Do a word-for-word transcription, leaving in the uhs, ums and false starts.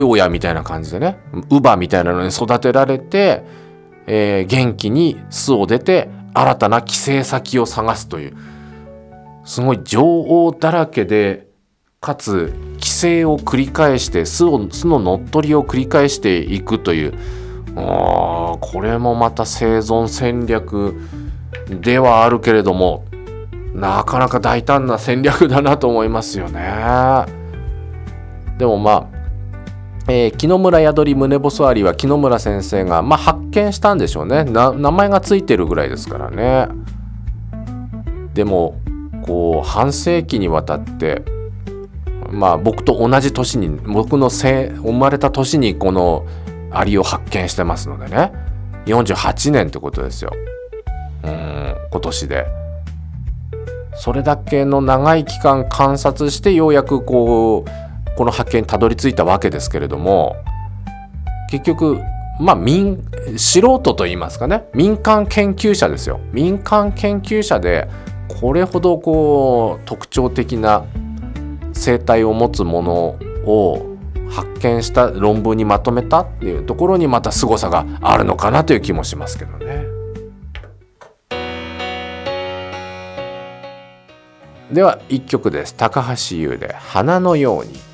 親みたいな感じでね、乳母みたいなのに育てられて、えー、元気に巣を出て新たな寄生先を探すという、すごい女王だらけで、かつ寄生を繰り返して巣を巣の乗っ取りを繰り返していくという、あこれもまた生存戦略ではあるけれども、なかなか大胆な戦略だなと思いますよね。でもまあ、えー、木の村宿り胸細アリは木の村先生が、まあ、発見したんでしょうね。な名前がついてるぐらいですからね。でもこう半世紀にわたって、まあ僕と同じ年に、僕の生まれた年にこのアリを発見してますのでね、よんじゅうはちねんってことですよ。うーん今年でそれだけの長い期間観察してようやくこうこの発見にたどり着いたわけですけれども、結局まあ民素人といいますかね、民間研究者ですよ。民間研究者でこれほどこう特徴的な生態を持つものを発見した論文にまとめたっていうところにまた凄さがあるのかなという気もしますけどね。ではいっきょくです。高橋優で花のように。